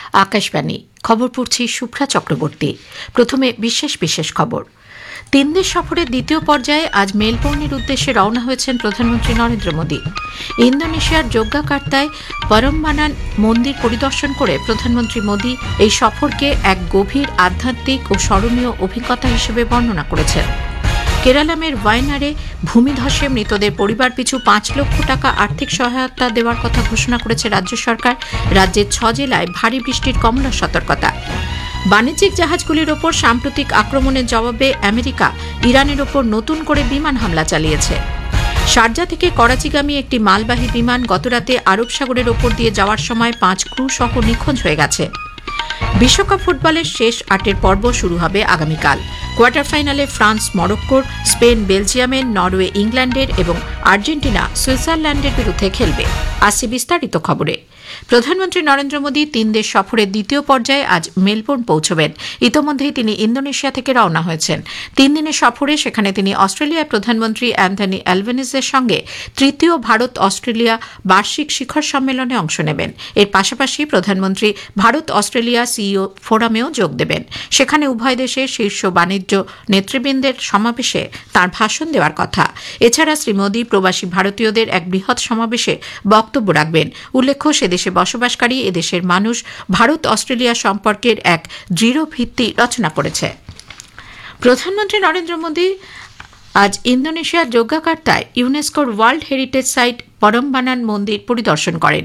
আকাশবাণী খবর পড়ছি শুভ্রা চক্রবর্তী। প্রথমে বিশেষ বিশেষ খবর। 3 দেশ সফরের দ্বিতীয় পর্যায়ে আজ মেলবোর্নের উদ্দেশ্যে রওনা হয়েছেন প্রধানমন্ত্রী নরেন্দ্র মোদী। ইন্দোনেশিয়ার যোগ্যাকার্তায় পরমবানান মন্দির পরিদর্শন করে প্রধানমন্ত্রী মোদী এই সফরকে এক গভীর আধ্যাত্মিক ও স্মরণীয় অভিজ্ঞতা হিসেবে বর্ণনা করেছেন। কেরালামের ওয়ায়নারে ভূমিধসে মৃতদের পরিবার পিছু 5 লক্ষ টাকা আর্থিক সহায়তা দেওয়ার কথা ঘোষণা করেছে রাজ্য সরকার। রাজ্যের 6 জেলায় ভারী বৃষ্টির কমলা সতর্কতা। বাণিজ্যিক জাহাজগুলির ওপর সাম্প্রতিক আক্রমণের জবাবে আমেরিকা ইরানের ওপর নতুন করে বিমান হামলা চালিয়েছে। শারজা থেকে করাচিগামী একটি মালবাহী বিমান গতরাতে আরব সাগরের ওপর দিয়ে যাওয়ার সময় 5 ক্রু সহ নিখোঁজ হয়ে গেছে। বিশ্বকাপ ফুটবলের শেষ 8 পর্ব শুরু হবে আগামীকাল। কোয়ার্টার ফাইনালে ফ্রান্স মরক্কোর, স্পেন বেলজিয়ামের, নরওয়ে ইংল্যান্ডের এবং আর্জেন্টিনা সুইজারল্যান্ডের বিরুদ্ধে খেলবে। আসছে বিস্তারিত খবরে। প্রধানমন্ত্রী নরেন্দ্র মোদী 3 দেশ সফরের দ্বিতীয় পর্যায়ে আজ মেলবোর্ন পৌঁছবেন। ইতোমধ্যেই তিনি ইন্দোনেশিয়া থেকে রওনা হয়েছেন। 3 দিনের সফরে সেখানে তিনি অস্ট্রেলিয়ার প্রধানমন্ত্রী অ্যান্থনি অ্যালবেনিজের সঙ্গে তৃতীয় ভারত অস্ট্রেলিয়া বার্ষিক শিখর সম্মেলনে অংশ নেবেন। এর পাশাপাশি প্রধানমন্ত্রী ভারত অস্ট্রেলিয়া সিইও ফোরামেও যোগ দেবেন। সেখানে উভয় দেশের শীর্ষ বাণিজ্য নেতৃবৃন্দের সমাবেশে তাঁর ভাষণ দেওয়ার কথা। এছাড়া শ্রী মোদী প্রবাসী ভারতীয়দের এক বৃহৎ সমাবেশে বক্তব্য রাখবেন। উল্লেখ্য, সেদেশে বসবাসকারী এদেশের মানুষ ভারত অস্ট্রেলিয়া সম্পর্কের এক দৃঢ় ভিত্তি রচনা করেছে। প্রধানমন্ত্রী নরেন্দ্র মোদী আজ ইন্দোনেশিয়ার যোগ্যাকার্তায় ইউনেস্কোর ওয়ার্ল্ড হেরিটেজ সাইট পরমবানান মন্দির পরিদর্শন করেন।